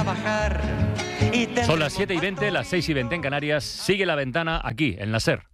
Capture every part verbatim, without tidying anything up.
trabajar. Y Son las siete y veinte, las seis y veinte en Canarias. Sigue La Ventana aquí, en la SER.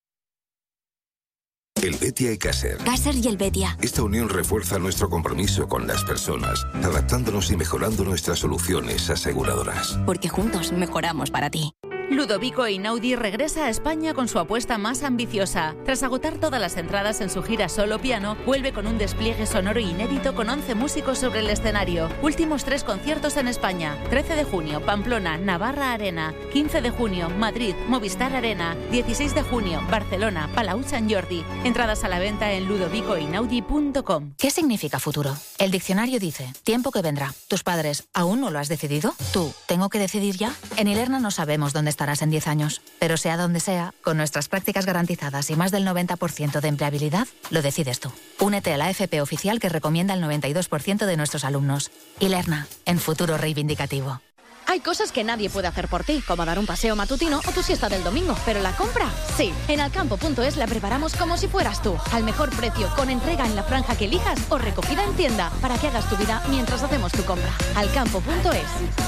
El Betia y Caser. Caser y el Betia. Esta unión refuerza nuestro compromiso con las personas, adaptándonos y mejorando nuestras soluciones aseguradoras. Porque juntos mejoramos para ti. Ludovico Einaudi regresa a España con su apuesta más ambiciosa. Tras agotar todas las entradas en su gira solo piano, vuelve con un despliegue sonoro inédito con once músicos sobre el escenario. Últimos tres conciertos en España. trece de junio, Pamplona, Navarra Arena. quince de junio, Madrid, Movistar Arena. dieciséis de junio, Barcelona, Palau Sant Jordi. Entradas a la venta en ludovico einaudi punto com. ¿Qué significa futuro? El diccionario dice, tiempo que vendrá. ¿Tus padres aún no lo has decidido? ¿Tú, tengo que decidir ya? En Ilerna no sabemos dónde estarás en diez años, pero sea donde sea, con nuestras prácticas garantizadas y más del noventa por ciento de empleabilidad, lo decides tú. Únete a la F P oficial que recomienda el noventa y dos por ciento de nuestros alumnos. Ilerna, en futuro reivindicativo. Hay cosas que nadie puede hacer por ti, como dar un paseo matutino o tu siesta del domingo, pero la compra, sí. En alcampo punto es la preparamos como si fueras tú, al mejor precio, con entrega en la franja que elijas o recogida en tienda, para que hagas tu vida mientras hacemos tu compra. alcampo punto es.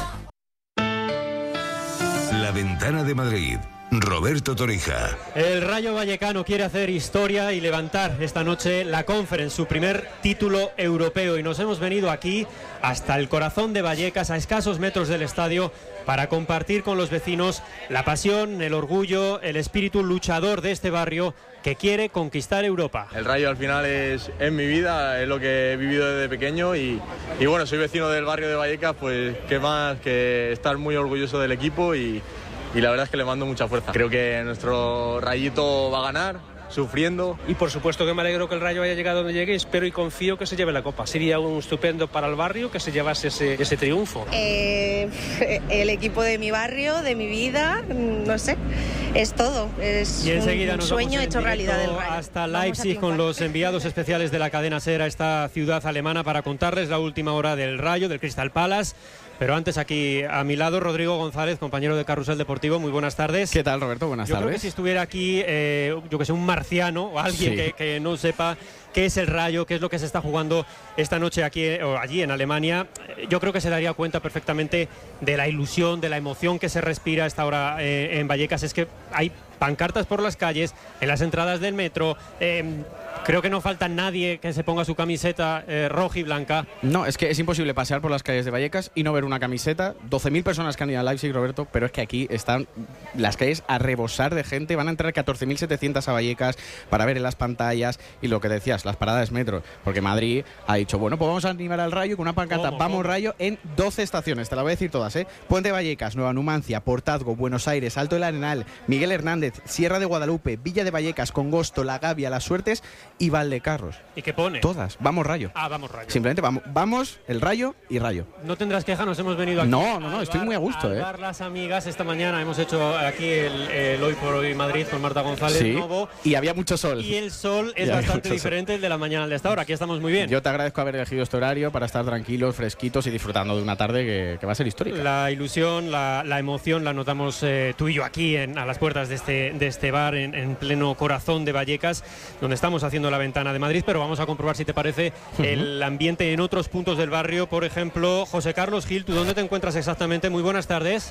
La Ventana de Madrid. Roberto Torija. El Rayo Vallecano quiere hacer historia y levantar esta noche la Conference, su primer título europeo, y nos hemos venido aquí hasta el corazón de Vallecas, a escasos metros del estadio, para compartir con los vecinos la pasión, el orgullo, el espíritu luchador de este barrio que quiere conquistar Europa. El Rayo al final es, es mi vida, es lo que he vivido desde pequeño y, y bueno, soy vecino del barrio de Vallecas, pues qué más que estar muy orgulloso del equipo y Y la verdad es que le mando mucha fuerza. Creo que nuestro Rayito va a ganar, sufriendo. Y por supuesto que me alegro que el Rayo haya llegado donde llegue. Espero y confío que se lleve la Copa. Sería un estupendo para el barrio que se llevase ese, ese triunfo. Eh, el equipo de mi barrio, de mi vida, no sé, es todo. Es y enseguida un nos sueño hecho realidad del Rayo. Hasta Leipzig con los enviados especiales de la cadena SER a esta ciudad alemana para contarles la última hora del Rayo, del Crystal Palace. Pero antes, aquí a mi lado, Rodrigo González, compañero de Carrusel Deportivo. Muy buenas tardes. ¿Qué tal, Roberto? Buenas yo tardes. Yo creo que si estuviera aquí, eh, yo que sé, un marciano o alguien sí. que, que no sepa qué es el Rayo, qué es lo que se está jugando esta noche aquí o allí en Alemania, yo creo que se daría cuenta perfectamente de la ilusión, de la emoción que se respira a esta hora eh, en Vallecas. Es que hay pancartas por las calles, en las entradas del metro. Eh, creo que no falta nadie que se ponga su camiseta eh, roja y blanca. No, es que es imposible pasear por las calles de Vallecas y no ver una camiseta. doce mil personas que han ido a Leipzig, Roberto, pero es que aquí están las calles a rebosar de gente. Van a entrar catorce mil setecientas a Vallecas para ver en las pantallas y lo que decías, las paradas metro, porque Madrid ha dicho, bueno, pues vamos a animar al Rayo con una pancarta, ¿Cómo, vamos cómo? Rayo, en doce estaciones, te la voy a decir todas, ¿eh? Puente Vallecas, Nueva Numancia, Portazgo, Buenos Aires, Alto del Arenal, Miguel Hernández, Sierra de Guadalupe, Villa de Vallecas, Congosto, La Gavia, Las Suertes y Valdecarros. ¿Y qué pone? Todas, vamos Rayo. Ah, vamos Rayo. Simplemente vamos, vamos el Rayo y Rayo. No tendrás queja, nos hemos venido aquí. No, no, no, estoy bar, muy a gusto, al ¿eh? bar Las Amigas. Esta mañana hemos hecho aquí el, el Hoy por Hoy Madrid con Marta González. Sí, Novo, y había mucho sol. Y el sol es Y bastante diferente el de la mañana al de esta hora. Aquí estamos muy bien. Yo te agradezco haber elegido este horario para estar tranquilos, fresquitos y disfrutando de una tarde que, que va a ser histórica. La ilusión, la, la emoción la notamos eh, tú y yo aquí en, a las puertas de este, de este bar en, en pleno corazón de Vallecas, donde estamos haciendo La Ventana de Madrid, pero vamos a comprobar, si te parece, uh-huh. el ambiente en otros puntos del barrio. Por ejemplo, José Carlos Gil, ¿tú dónde te encuentras exactamente? Muy buenas tardes.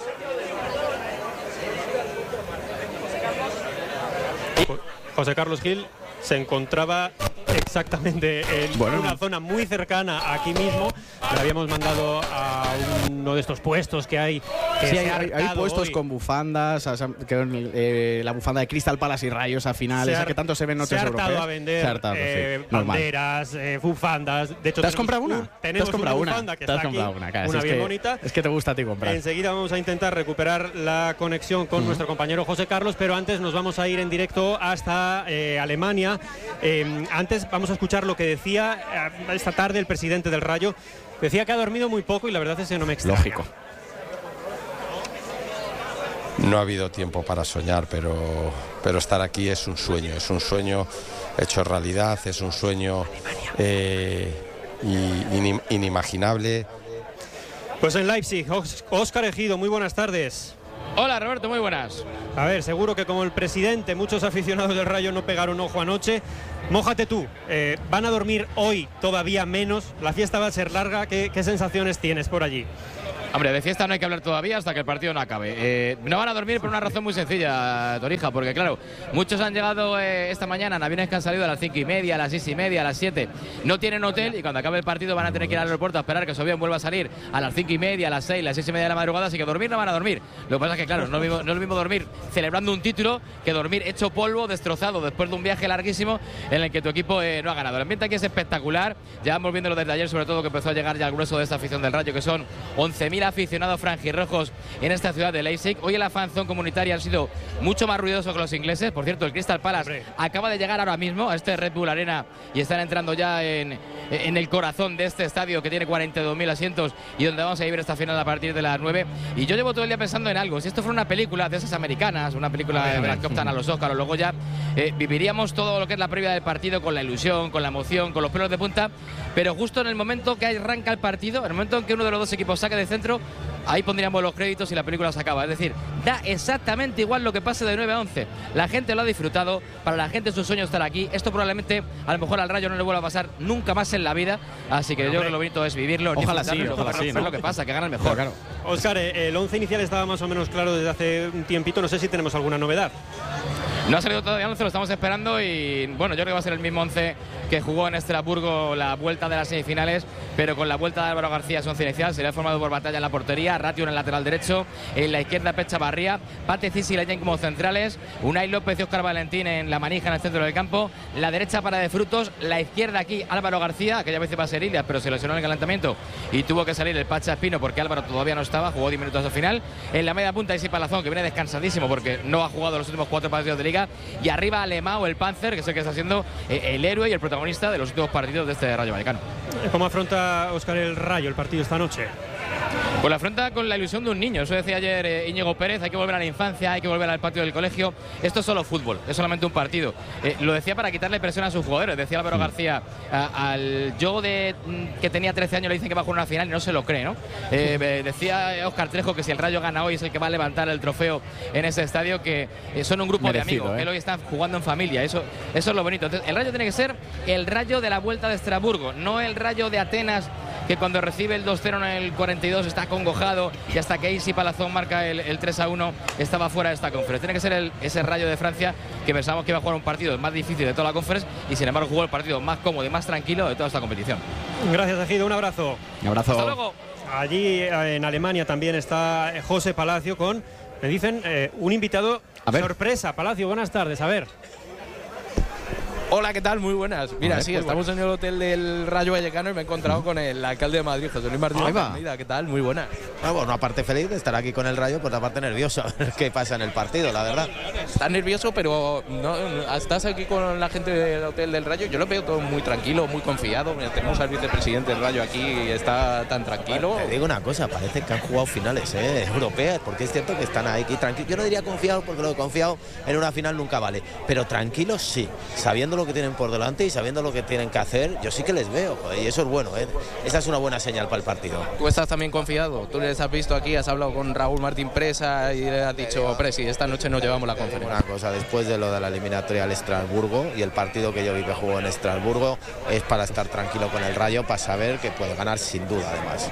José Carlos Gil se encontraba exactamente en bueno, una zona muy cercana aquí mismo. Le habíamos mandado a uno de estos puestos que hay. Que sí, hay, hay, hay puestos hoy. con bufandas, que, eh, la bufanda de Crystal Palace y Rayos al final, esa que tanto se ven en noches europeas. Se ha hartado a vender hartado, eh, sí, banderas, eh, bufandas. De hecho, ¿te has comprado una? Tenemos ¿Te has comprado una una? bufanda que ¿Te has está comprado aquí, una? Claro, una si bien es que, bonita. Es que te gusta a ti comprar. Enseguida vamos a intentar recuperar la conexión con uh-huh. nuestro compañero José Carlos, pero antes nos vamos a ir en directo hasta eh, Alemania. Eh, antes vamos a escuchar lo que decía eh, esta tarde el presidente del Rayo. Decía que ha dormido muy poco y la verdad es que no me extraña. Lógico. No ha habido tiempo para soñar, pero, pero estar aquí es un sueño, es un sueño hecho realidad, es un sueño eh, in, inimaginable. Pues en Leipzig, Óscar Ejido, muy buenas tardes. Hola Roberto, muy buenas. A ver, seguro que como el presidente, muchos aficionados del Rayo no pegaron ojo anoche. Mójate tú, eh, ¿van a dormir hoy todavía menos? La fiesta va a ser larga, ¿qué, qué sensaciones tienes por allí? Hombre, de fiesta no hay que hablar todavía hasta que el partido no acabe. Eh, no van a dormir por una razón muy sencilla, Torija, porque claro, muchos han llegado eh, esta mañana en aviones que han salido a las cinco y media, a las seis y media, a las siete. No tienen hotel y cuando acabe el partido van a tener que ir al aeropuerto a esperar que su avión vuelva a salir a las cinco y media, a las seis, a las seis y media de la madrugada, así que dormir no van a dormir. Lo que pasa es que, claro, no es lo mismo, no es lo mismo dormir celebrando un título que dormir hecho polvo, destrozado, después de un viaje larguísimo en el que tu equipo eh, no ha ganado. El ambiente aquí es espectacular, ya vamos viéndolo desde ayer, sobre todo que empezó a llegar ya al grueso de esta afición del Rayo, que son once mil aficionados franjirrojos en esta ciudad de Leipzig. Hoy en la fanzone comunitaria han sido mucho más ruidosos que los ingleses. Por cierto, el Crystal Palace Hombre. acaba de llegar ahora mismo a este Red Bull Arena y están entrando ya en, en el corazón de este estadio que tiene cuarenta y dos mil asientos y donde vamos a vivir esta final a partir de las nueve. Y yo llevo todo el día pensando en algo. Si esto fuera una película de esas americanas, una película de las que optan a los Oscars o luego ya, eh, viviríamos todo lo que es la previa del partido con la ilusión, con la emoción, con los pelos de punta, pero justo en el momento que arranca el partido, en el momento en que uno de los dos equipos saque de centro, ahí pondríamos los créditos y la película se acaba. Es decir, da exactamente igual lo que pase de nueve a once. La gente lo ha disfrutado, para la gente es un sueño estar aquí. Esto probablemente a lo mejor al Rayo no le vuelva a pasar nunca más en la vida, así que yo creo que lo bonito es vivirlo. Ojalá sí, ojalá sí, ¿no? Lo que pasa, que gana el mejor. Claro. Óscar, el once inicial estaba más o menos claro desde hace un tiempito, no sé si tenemos alguna novedad. No ha salido todavía el once, lo estamos esperando y bueno, yo creo que va a ser el mismo once que jugó en Estrasburgo la vuelta de las semifinales, pero con la vuelta de Álvaro García, su once inicial, sería formado por Batalla en la portería, Ratio en el lateral derecho, en la izquierda Pecha Barría, Pate Cis y Leyen como centrales, Unai López y Óscar Valentín en la manija en el centro del campo, la derecha para de Frutos, la izquierda aquí Álvaro García, que ya veces va a ser Ilias, pero se lesionó en el calentamiento y tuvo que salir el Pacha Espino porque Álvaro todavía no estaba, jugó diez minutos al final, en la media punta Isi Palazón, que viene descansadísimo porque no ha jugado los últimos cuatro partidos de Liga, y arriba Alemão, el Panzer, que es el que está siendo eh, el héroe y el protagonista de los últimos partidos de este Rayo Vallecano. ¿Cómo afronta Óscar el Rayo el partido esta noche? Pues la afronta con la ilusión de un niño. Eso decía ayer eh, Íñigo Pérez, hay que volver a la infancia, hay que volver al patio del colegio. Esto es solo fútbol, es solamente un partido. Eh, lo decía para quitarle presión a sus jugadores. Decía Álvaro mm. García, a, al yo de que tenía trece años le dicen que va a jugar una final y no se lo cree, ¿no? Eh, decía Óscar Trejo que si el Rayo gana hoy es el que va a levantar el trofeo en ese estadio, que eh, son un grupo Merecido, de amigos, ¿eh? que hoy están jugando en familia. Eso, eso es lo bonito. Entonces, el Rayo tiene que ser el Rayo de la vuelta de Estrasburgo, no el Rayo de Atenas, que cuando recibe el dos cero en el cuarenta y dos está congojado y hasta que Isi Palazón marca el, el tres a uno estaba fuera de esta conferencia. Tiene que ser el, ese Rayo de Francia que pensábamos que iba a jugar un partido más difícil de toda la conferencia y sin embargo jugó el partido más cómodo y más tranquilo de toda esta competición. Gracias, Ejido, un abrazo. Un abrazo. Hasta luego. Allí en Alemania también está José Palacio con, me dicen, eh, un invitado sorpresa. Palacio, buenas tardes, a ver. Hola, ¿qué tal? Muy buenas. Mira, ver, sí, estamos buenas. en el hotel del Rayo Vallecano y me he encontrado con el alcalde de Madrid, José Luis Martínez Almeida. ¿Qué tal? Muy buenas. Ah, bueno, aparte feliz de estar aquí con el Rayo, pues aparte nervioso a ver qué pasa en el partido, la verdad. Estás nervioso, pero no, estás aquí con la gente del hotel del Rayo. Yo lo veo todo muy tranquilo, muy confiado. Mira, tenemos al vicepresidente del Rayo aquí y está tan tranquilo. Bueno, te digo una cosa, parece que han jugado finales ¿eh? europeas, porque es cierto que están ahí tranquilos. Yo no diría confiados, porque lo de confiado en una final nunca vale, pero tranquilos sí, sabiendo lo que tienen por delante y sabiendo lo que tienen que hacer, yo sí que les veo, joder, y eso es bueno, ¿eh? Esa es una buena señal para el partido. ¿Tú estás también confiado? ¿Tú les has visto aquí, has hablado con Raúl Martín Presa y le has dicho, Presi, esta noche nos llevamos la conferencia? Una cosa, después de lo de la eliminatoria al Estrasburgo y el partido que yo vi que jugó en Estrasburgo, es para estar tranquilo con el Rayo, para saber que puede ganar sin duda, además.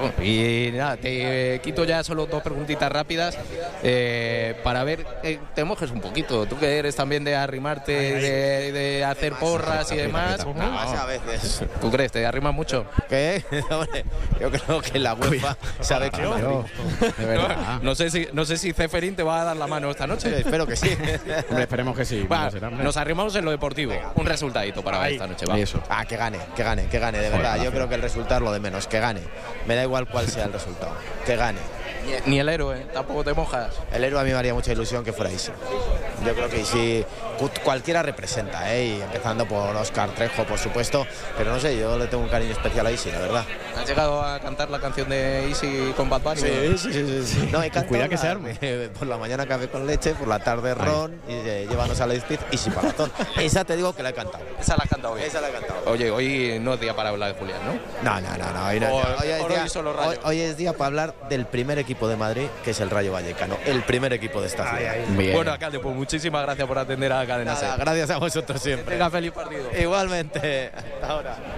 Y nada, te quito ya solo dos preguntitas rápidas eh, para ver, eh, te mojes un poquito, tú que eres también de arrimarte, de, de hacer porras y demás. No, a veces. ¿Tú crees? ¿Te arrimas mucho? ¿Qué? Hombre, yo creo que la UEFA sabe que no, de verdad. No, no sé si no sé si Ceferín te va a dar la mano esta noche. Espero que sí. Hombre, esperemos que sí. Va, nos arrimamos en lo deportivo. Un resultadito para Ahí. esta noche. Va. Eso. Ah, que gane, que gane, que gane, de verdad. Yo creo que el resultado es lo de menos, que gane. Me da igual cuál sea el resultado. Que gane. Ni, ni el héroe, tampoco te mojas. El héroe a mí me haría mucha ilusión que fuera Isi. Yo creo que Isi cualquiera representa, ¿eh? Y empezando por Óscar Trejo, por supuesto, pero no sé, yo le tengo un cariño especial a Isi, la verdad. ¿Has llegado a cantar la canción de Isi con Bad Bunny? Sí, sí, sí, sí, sí. No, he cantado Cuida que se arme. Por la mañana café con leche, por la tarde ron y eh, llévanos a la Speed y Isi Palazón. Esa te digo que la he cantado. Esa la he cantado hoy. Esa la he cantado. Oye, hoy no es día para hablar de Julián, ¿no? No, no, no, no. Hoy, no, o, hoy, es, día, hoy, hoy es día para hablar del primer equipo de Madrid, que es el Rayo Vallecano, el primer equipo de esta ciudad. Ay, ay. Bueno, alcalde, pues muchísimas gracias por atender a Cadena Ser. Gracias a vosotros siempre. Tenga feliz partido. Igualmente. Hasta ahora.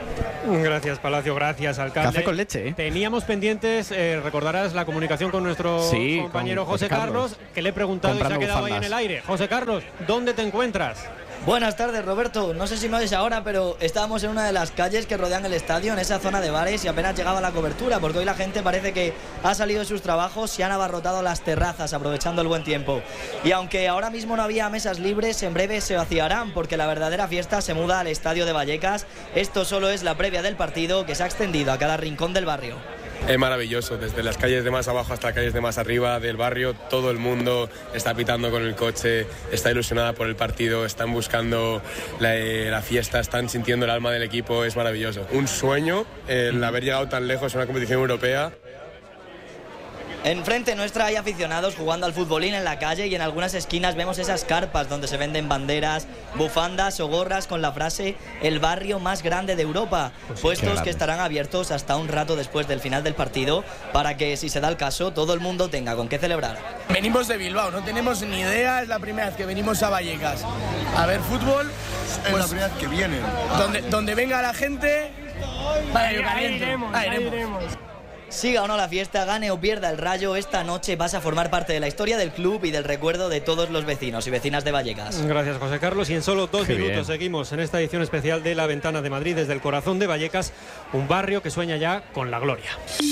Gracias, Palacio, gracias, alcalde. Café con leche, ¿eh? Teníamos pendientes, eh, recordarás la comunicación con nuestro sí, compañero con José, José Carlos, Carlos, que le he preguntado y se ha comprando quedado bufandas. ahí en el aire. José Carlos, ¿dónde te encuentras? Buenas tardes, Roberto. No sé si me oyes ahora, pero estábamos en una de las calles que rodean el estadio, en esa zona de bares, y apenas llegaba la cobertura, porque hoy la gente parece que ha salido de sus trabajos y han abarrotado las terrazas, aprovechando el buen tiempo. Y aunque ahora mismo no había mesas libres, en breve se vaciarán, porque la verdadera fiesta se muda al estadio de Vallecas. Esto solo es la previa del partido, que se ha extendido a cada rincón del barrio. Es maravilloso, desde las calles de más abajo hasta las calles de más arriba del barrio, todo el mundo está pitando con el coche, está ilusionada por el partido, están buscando la, eh, la fiesta, están sintiendo el alma del equipo, es maravilloso. Un sueño el haber llegado tan lejos en una competición europea. Enfrente nuestra hay aficionados jugando al futbolín en la calle, y en algunas esquinas vemos esas carpas donde se venden banderas, bufandas o gorras con la frase "el barrio más grande de Europa", pues sí, puestos que que estarán abiertos hasta un rato después del final del partido, para que, si se da el caso, todo el mundo tenga con qué celebrar. Venimos de Bilbao, no tenemos ni idea, es la primera vez que venimos a Vallecas a ver fútbol. Es pues, la primera vez que vienen. Donde, donde venga la gente, vaya, yo caliente. iremos, Ahí ahí iremos. Siga o no la fiesta, gane o pierda el Rayo, esta noche vas a formar parte de la historia del club y del recuerdo de todos los vecinos y vecinas de Vallecas. Gracias, José Carlos. Y en solo dos Qué minutos bien. seguimos en esta edición especial de La Ventana de Madrid, desde el corazón de Vallecas, un barrio que sueña ya con la gloria.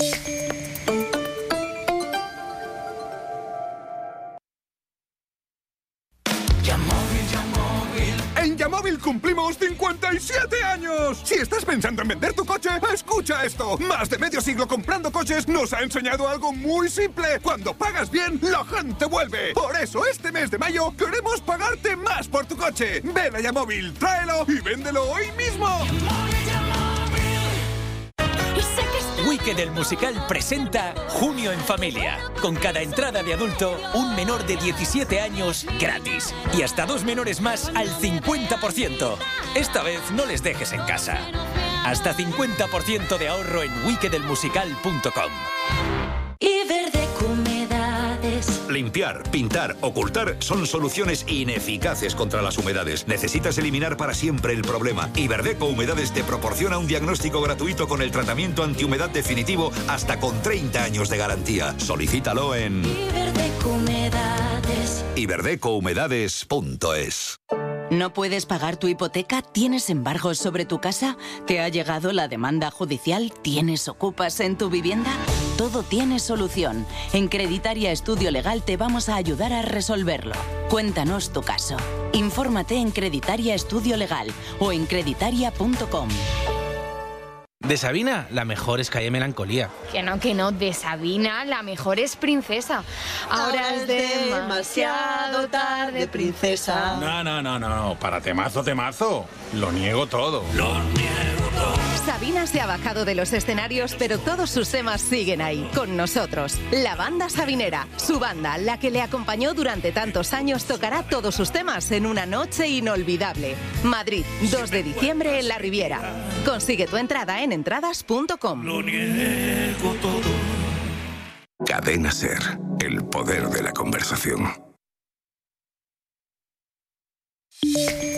En Yamóvil cumplimos cincuenta y siete años. Si estás pensando en vender tu coche, escucha esto. Más de medio siglo comprando coches nos ha enseñado algo muy simple. Cuando pagas bien, la gente vuelve. Por eso este mes de mayo queremos pagarte más por tu coche. Ven a Yamóvil, tráelo y véndelo hoy mismo. Wicked el musical presenta Junio en Familia. Con cada entrada de adulto, un menor de diecisiete años gratis. Y hasta dos menores más al cincuenta por ciento. Esta vez no les dejes en casa. Hasta cincuenta por ciento de ahorro en wicked el musical punto com. Iberdeco Humedades. Limpiar, pintar, ocultar son soluciones ineficaces contra las humedades. Necesitas eliminar para siempre el problema. Iberdeco Humedades te proporciona un diagnóstico gratuito con el tratamiento antihumedad definitivo hasta con treinta años de garantía. Solicítalo en Iberdeco Humedades. iberdeco humedades punto es. ¿No puedes pagar tu hipoteca? ¿Tienes embargos sobre tu casa? ¿Te ha llegado la demanda judicial? ¿Tienes ocupas en tu vivienda? Todo tiene solución. En Creditaria Estudio Legal te vamos a ayudar a resolverlo. Cuéntanos tu caso. Infórmate en Creditaria Estudio Legal o en creditaria punto com. De Sabina, la mejor es Calle Melancolía. Que no, que no, de Sabina la mejor es Princesa. Ahora es demasiado tarde, princesa. No, no, no, no, para temazo, temazo. Lo niego todo. Lo niego todo. Sabina se ha bajado de los escenarios, pero todos sus temas siguen ahí, con nosotros. La banda sabinera, su banda, la que le acompañó durante tantos años, tocará todos sus temas en una noche inolvidable. Madrid, dos de diciembre en La Riviera. Consigue tu entrada en entradas punto com. Lo niego todo. Cadena Ser, el poder de la conversación.